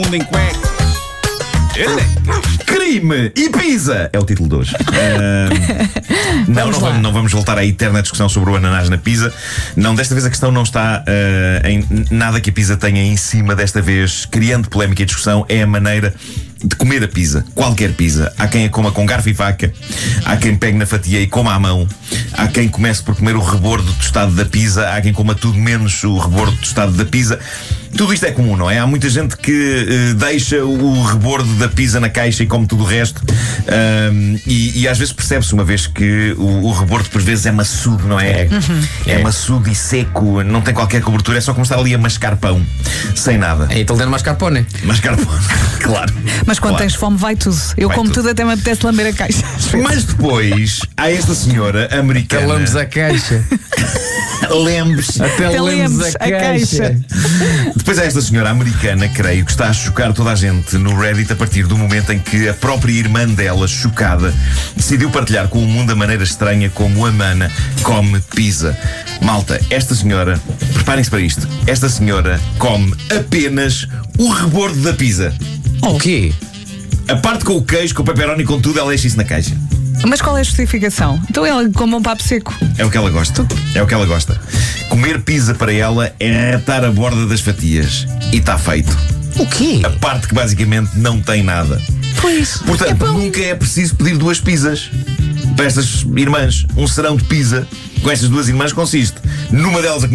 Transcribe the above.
Mundo em cuecas. Crime e Pisa é o título de hoje. Não vamos voltar à eterna discussão sobre o ananás na pizza. Não, desta vez a questão não está em nada que a pizza tenha em cima. Desta vez, criando polémica e discussão, é a maneira de comer a pizza. Qualquer pizza. Há quem a coma com garfo e faca, há quem pegue na fatia e coma à mão, há quem comece por comer o rebordo tostado da pizza, há quem coma tudo menos o rebordo tostado da pizza. Tudo isto é comum, não é? Há muita gente que deixa o rebordo da pizza na caixa e come tudo o resto. E às vezes percebe-se, uma vez que o rebordo por vezes é maçudo, não é? É maçudo e seco, não tem qualquer cobertura, é só como estar ali a mascar pão, sem nada. É italiano mascarpone. Mascarpone, claro. Mas quando tens fome vai tudo. Eu Vai como tudo. tudo, até me apetece lamber a caixa. Mas depois há esta senhora americana. Calamos a caixa. Lembres. Até lemos lemos a caixa. Depois há esta senhora americana, creio, que está a chocar toda a gente no Reddit a partir do momento em que a própria irmã dela, chocada, decidiu partilhar com o mundo a maneira estranha como a mana come pizza. Malta, esta senhora, preparem-se para isto, esta senhora come apenas o rebordo da pizza. O quê? A parte com o queijo, com o pepperoni, com tudo, ela deixa isso na caixa. Mas qual é a justificação? Então ela come um papo seco. É o que ela gosta. É o que ela gosta. Comer pizza para ela é atar a borda das fatias. E está feito. O quê? A parte que basicamente não tem nada. Pois. Portanto, nunca é preciso pedir duas pizzas para estas irmãs. Um serão de pizza com estas duas irmãs consiste numa delas a